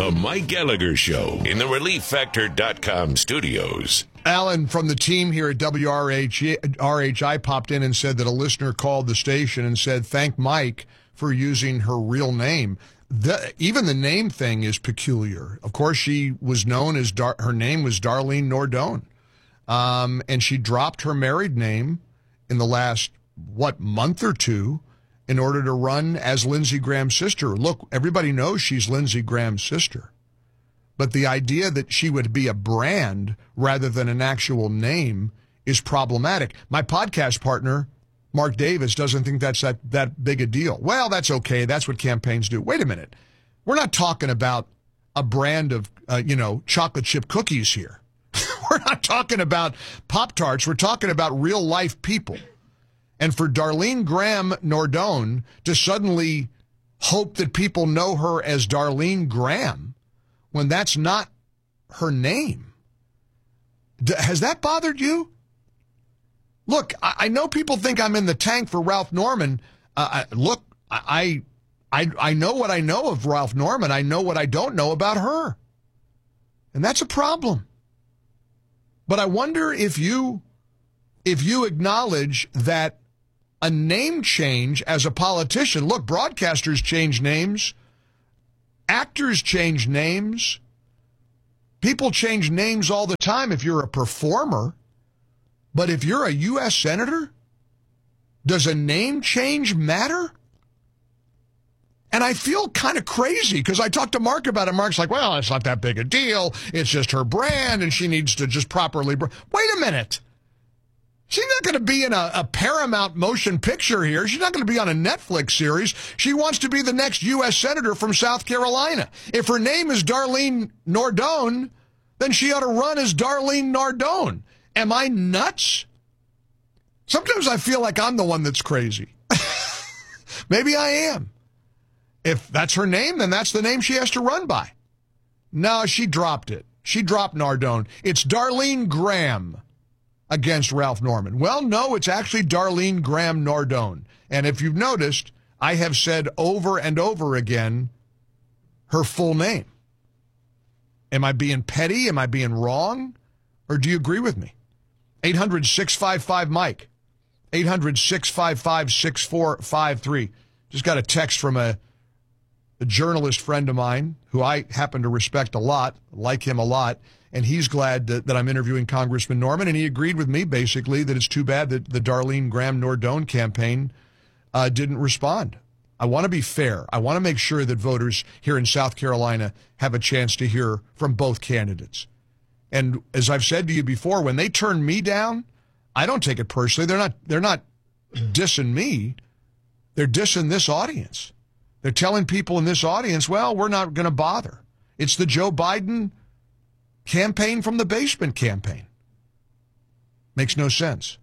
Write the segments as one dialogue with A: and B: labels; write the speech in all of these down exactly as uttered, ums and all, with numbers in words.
A: The Mike Gallagher Show in the relief factor dot com studios.
B: Alan from the team here at W R H I popped in and said that a listener called the station and said, thank Mike for using her real name. The, even the name thing is peculiar. Of course, she was known as, Dar- her name was Darlene Nordone. Um, and she dropped her married name in the last, what, month or two in order to run as Lindsey Graham's sister. Look, everybody knows she's Lindsey Graham's sister. But the idea that she would be a brand rather than an actual name is problematic. My podcast partner, Mark Davis, doesn't think that's that, that big a deal. Well, that's okay. That's what campaigns do. Wait a minute. We're not talking about a brand of, uh, you know, chocolate chip cookies here. We're not talking about Pop-Tarts. We're talking about real life people. And for Darlene Graham Nordone to suddenly hope that people know her as Darlene Graham when that's not her name, D- has that bothered you? Look, I, I know people think I'm in the tank for Ralph Norman. Uh, I, look, I, I, I know what I know of Ralph Norman. I know what I don't know about her. And that's a problem. But I wonder if you, if you acknowledge that a name change as a politician, look, broadcasters change names, actors change names, people change names all the time if you're a performer. But if you're a U S senator, does a name change matter? And I feel kind of crazy because I talked to Mark about it. Mark's like, well, it's not that big a deal. It's just her brand, and she needs to just properly... Br-. Wait a minute. She's not going to be in a, a Paramount motion picture here. She's not going to be on a Netflix series. She wants to be the next U S senator from South Carolina. If her name is Darlene Nordone, then she ought to run as Darlene Nordone. Am I nuts? Sometimes I feel like I'm the one that's crazy. Maybe I am. If that's her name, then that's the name she has to run by. No, she dropped it. She dropped Nardone. It's Darlene Graham against Ralph Norman. Well, no, it's actually Darlene Graham Nordone. And if you've noticed, I have said over and over again her full name. Am I being petty? Am I being wrong? Or do you agree with me? eight hundred, six five five, Mike. eight hundred, six five five, six four five three. Just got a text from a, a journalist friend of mine who I happen to respect a lot, like him a lot, and he's glad that, that I'm interviewing Congressman Norman, and he agreed with me, basically, that it's too bad that the Darlene Graham Nordone campaign uh, didn't respond. I want to be fair. I want to make sure that voters here in South Carolina have a chance to hear from both candidates. And as I've said to you before, when they turn me down, I don't take it personally. They're not, they're not dissing me. They're dissing this audience. They're telling people in this audience, well, we're not going to bother. It's the Joe Biden campaign from the basement campaign. Makes no sense.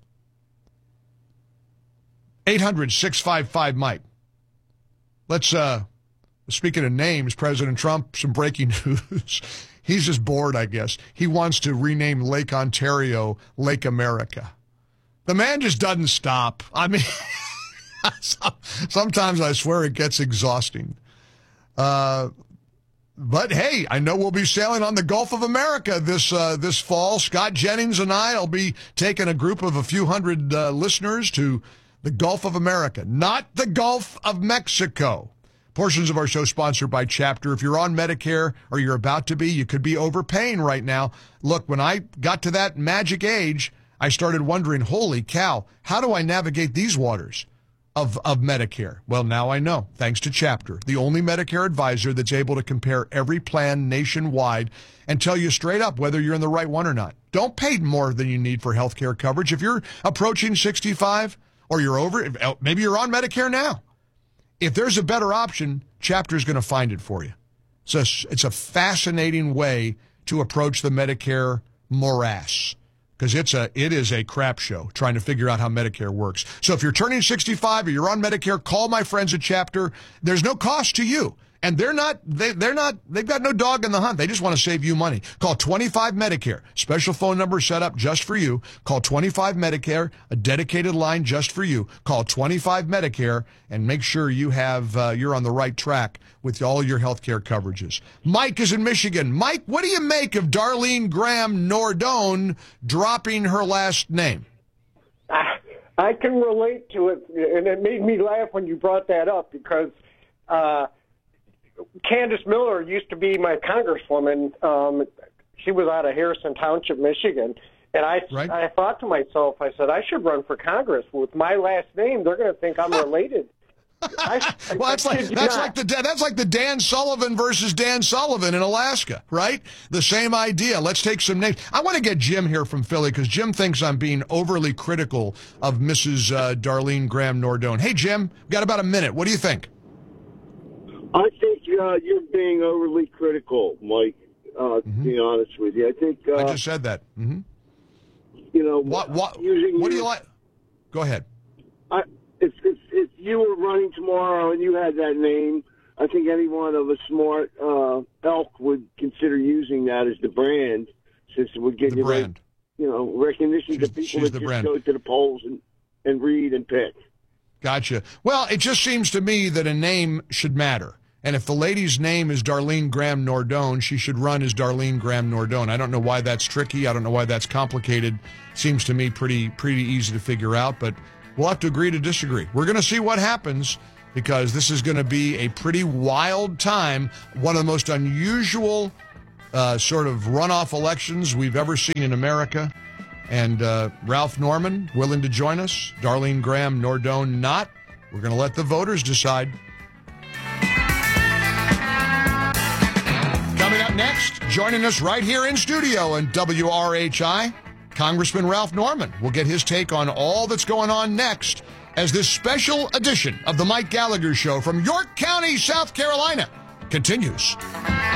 B: eight hundred, six five five, Mike. Let's, uh, speaking of names, President Trump, some breaking news. He's just bored, I guess. He wants to rename Lake Ontario Lake America. The man just doesn't stop. I mean, sometimes I swear it gets exhausting. Uh, but hey, I know we'll be sailing on the Gulf of America this uh, this fall. Scott Jennings and I will be taking a group of a few hundred uh, listeners to the Gulf of America, not the Gulf of Mexico. Portions of our show sponsored by Chapter. If you're on Medicare or you're about to be, you could be overpaying right now. Look, when I got to that magic age, I started wondering, holy cow, how do I navigate these waters of, of Medicare? Well, now I know, thanks to Chapter, the only Medicare advisor that's able to compare every plan nationwide and tell you straight up whether you're in the right one or not. Don't pay more than you need for health care coverage. If you're approaching sixty-five or you're over, maybe you're on Medicare now. If there's a better option, Chapter's going to find it for you. It's a, it's a fascinating way to approach the Medicare morass because it's a it is a crap show trying to figure out how Medicare works. So if you're turning sixty-five or you're on Medicare, call my friends at Chapter. There's no cost to you. And they're not, they, they're not, they've got no dog in the hunt. They just want to save you money. Call twenty-five Medicare. Special phone number set up just for you. Call twenty-five Medicare, a dedicated line just for you. Call twenty-five Medicare and make sure you have, uh, you're on the right track with all your health care coverages. Mike is in Michigan. Mike, what do you make of Darlene Graham Nordone dropping her last name?
C: I, I can relate to it, and it made me laugh when you brought that up because, uh, Candace Miller used to be my congresswoman. Um, she was out of Harrison Township, Michigan. And I,
B: right.
C: I thought to myself, I said, I should run for Congress. With my last name, they're going to think I'm related. I,
B: well, that's like that's like the that's like the Dan Sullivan versus Dan Sullivan in Alaska, right? The same idea. Let's take some names. I want to get Jim here from Philly because Jim thinks I'm being overly critical of Missus Uh, Darlene Graham Nordone. Hey, Jim, got about a minute. What do you think?
D: I think uh, you're being overly critical, Mike, uh,
B: mm-hmm.
D: to be honest with you. I think... Uh,
B: I just said that. Mm-hmm.
D: You know...
B: What, what,
D: using
B: what do
D: your,
B: you like? Go ahead.
D: I, if, if, if you were running tomorrow and you had that name, I think anyone of a smart uh, elk would consider using that as the brand, since it would get
B: the
D: you,
B: brand.
D: Right, you know, recognition
B: she's,
D: to people that just
B: brand.
D: go to the polls and, and read and pick.
B: Gotcha. Well, it just seems to me that a name should matter. And if the lady's name is Darlene Graham Nordone, she should run as Darlene Graham Nordone. I don't know why that's tricky. I don't know why that's complicated. Seems to me pretty pretty easy to figure out, but we'll have to agree to disagree. We're going to see what happens because this is going to be a pretty wild time, one of the most unusual uh, sort of runoff elections we've ever seen in America. And uh, Ralph Norman willing to join us, Darlene Graham Nordone not. We're going to let the voters decide. Coming up next, joining us right here in studio in W R H I, Congressman Ralph Norman. We'll get his take on all that's going on next as this special edition of the Mike Gallagher Show from York County, South Carolina continues.